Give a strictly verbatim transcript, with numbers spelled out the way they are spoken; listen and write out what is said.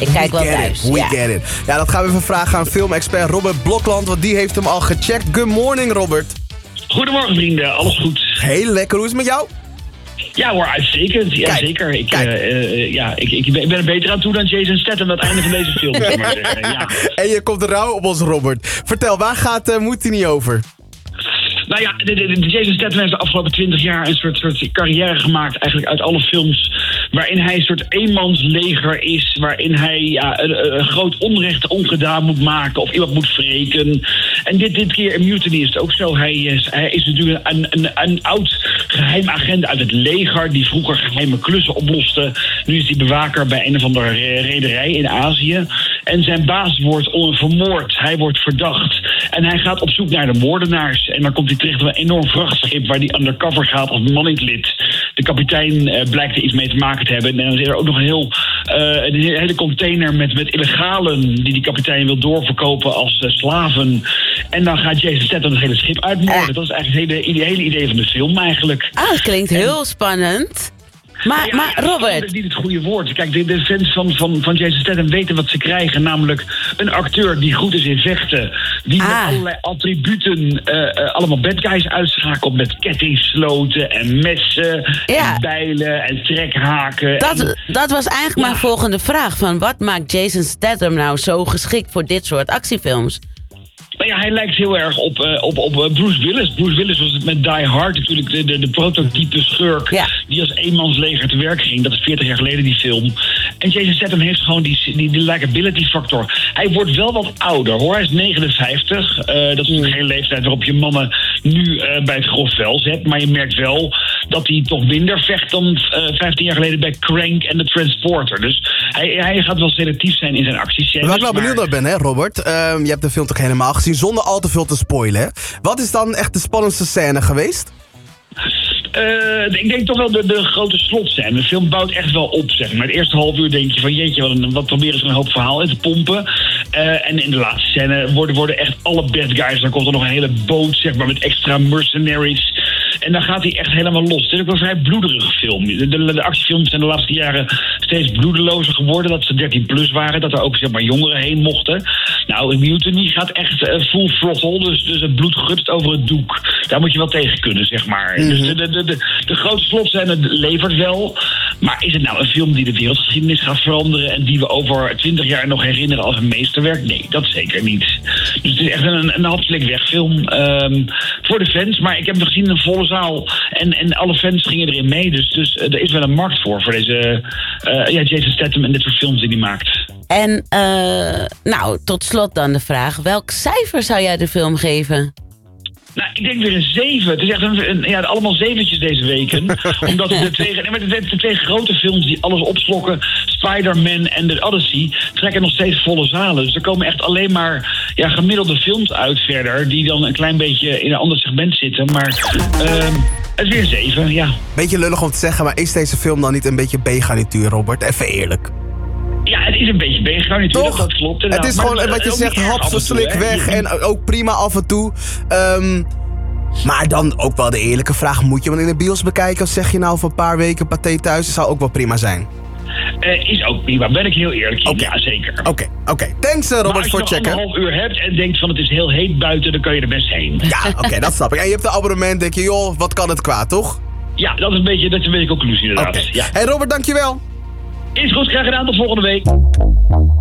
Ik kijk wel thuis. We ja. get it. Ja, dat gaan we even vragen aan filmexpert Robert Blokland, want die heeft hem al gecheckt. Good morning, Robert. Goedemorgen vrienden, alles goed? Heel lekker, hoe is het met jou? Ja hoor, uitstekend. Ja, Kijk, zeker. Ik, kijk. uh, uh, ja, ik, ik ben er beter aan toe dan Jason Statham aan het einde van deze film. Zeg maar. uh, ja. En je komt rauw op ons, Robert. Vertel, waar gaat uh, Moetini over? Nou ja, de, de, de Jason Statham heeft de afgelopen twintig jaar een soort, soort carrière gemaakt eigenlijk uit alle films waarin hij een soort eenmansleger is, waarin hij ja, een, een groot onrecht ongedaan moet maken of iemand moet wreken. En dit, dit keer in Mutiny is het ook zo. Hij is, hij is natuurlijk een, een, een oud geheim agent uit het leger die vroeger geheime klussen oploste. Nu is hij bewaker bij een of andere rederij in Azië. En zijn baas wordt vermoord. Hij wordt verdacht. En hij gaat op zoek naar de moordenaars. En dan komt hij terecht op een enorm vrachtschip waar hij undercover gaat als manningslid. De kapitein uh, blijkt er iets mee te maken te hebben. En dan is er ook nog een, heel, uh, een hele container met, met illegalen die die kapitein wil doorverkopen als uh, slaven. En dan gaat Jason Statham het hele schip uitmoorden. Uh. Dat is eigenlijk het hele, hele idee van de film eigenlijk. Ah, dat klinkt heel en, spannend. Maar, ja, maar ja, Robert... Dat is niet het goede woord. Kijk, de, de fans van, van, van Jason Statham weten wat ze krijgen. Namelijk een acteur die goed is in vechten. Die ah. met allerlei attributen uh, uh, allemaal bad guys uitschakelt. Met kettingsloten en messen ja. en bijlen en trekhaken. Dat, en, dat was eigenlijk ja. mijn volgende vraag. Van wat maakt Jason Statham nou zo geschikt voor dit soort actiefilms? Nou ja, hij lijkt heel erg op, uh, op, op uh, Bruce Willis. Bruce Willis was het met Die Hard natuurlijk de, de, de prototype schurk ja. die als eenmansleger te werk ging. Dat is veertig jaar geleden die film. En Jason Statham heeft gewoon die, die, die likability factor. Hij wordt wel wat ouder hoor. Hij is negenenvijftig. Uh, dat is natuurlijk geen leeftijd waarop je mannen nu uh, bij het grof vel zet. Maar je merkt wel dat hij toch minder vecht dan uh, vijftien jaar geleden bij Crank en The Transporter. Dus hij, hij gaat wel selectief zijn in zijn acties. Waar ik nou benieuwd naar ben, hè, Robert. Uh, je hebt de film toch helemaal gezien, zonder al te veel te spoilen. Hè? Wat is dan echt de spannendste scène geweest? Uh, ik denk toch wel de, de grote slotscène. De film bouwt echt wel op, zeg maar. Het eerste half uur denk je van jeetje, wat, een, wat proberen ze een hoop verhaal in te pompen. Uh, en in de laatste scène worden, worden echt alle bad guys. Dan komt er nog een hele boot, zeg maar, met extra mercenaries. En dan gaat hij echt helemaal los. Het is ook wel een vrij bloederige film. De, de, de actiefilms zijn de laatste jaren steeds bloedelozer geworden. Dat ze dertien plus waren. Dat er ook zeg maar jongeren heen mochten. Nou, Mutiny gaat echt uh, full throttle. Dus, dus het bloed gutst over het doek. Daar moet je wel tegen kunnen, zeg maar. Mm-hmm. Dus de, de, de, de, de grote slotscène levert wel. Maar is het nou een film die de wereldgeschiedenis gaat veranderen en die we over twintig jaar nog herinneren als een meesterwerk? Nee, dat zeker niet. Dus het is echt een, een hapslik wegfilm um, voor de fans. Maar ik heb hem gezien in een volle zaal en, en alle fans gingen erin mee. Dus, dus uh, er is wel een markt voor, voor deze uh, ja, Jason Statham en dit soort films die hij maakt. En uh, nou, tot slot dan de vraag, welk cijfer zou jij de film geven? Nou, ik denk weer een zeven. Het is echt een, een, ja, allemaal zeventjes deze weken. Omdat de twee, nee, maar de, de twee grote films die alles opslokken, Spider-Man en The Odyssey, trekken nog steeds volle zalen. Dus er komen echt alleen maar ja, gemiddelde films uit verder, die dan een klein beetje in een ander segment zitten. Maar uh, het is weer een zeven, ja. Beetje lullig om te zeggen, maar is deze film dan niet een beetje B-garnituur, Robert? Even eerlijk. Ja, het is een beetje B-garnituur, toch? Dat klopt. Het is gewoon, wat je zegt, hap, slik weg en ook prima af en toe. Um, maar dan ook wel de eerlijke vraag, moet je hem in de bios bekijken? Of zeg je nou voor een paar weken Pathé thuis? Dat zou ook wel prima zijn. Uh, is ook prima, ben ik heel eerlijk. Okay. Ja, zeker. Oké, okay, oké. Okay. Thanks uh, Robert voor het checken. Maar als je nog anderhalf uur hebt en denkt van het is heel heet buiten, dan kan je er best heen. Ja, oké, okay, dat snap ik. En je hebt een abonnement, denk je, joh, wat kan het kwaad, toch? Ja, dat is een beetje, dat is een beetje de conclusie inderdaad. Okay. Ja. Hey Robert, dankjewel. Is goed, graag gedaan, tot volgende week.